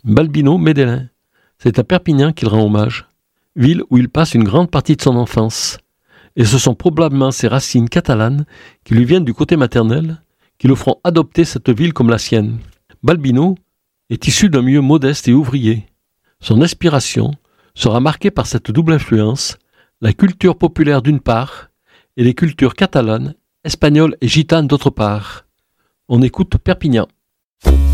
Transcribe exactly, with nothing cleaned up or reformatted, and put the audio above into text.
Balbino Médélin. C'est à Perpignan qu'il rend hommage, ville où il passe une grande partie de son enfance. Et ce sont probablement ses racines catalanes qui lui viennent du côté maternel, qui le feront adopter cette ville comme la sienne. Balbino est issu d'un milieu modeste et ouvrier. Son inspiration sera marquée par cette double influence, la culture populaire d'une part et les cultures catalanes, espagnoles et gitanes d'autre part. On écoute Perpignan.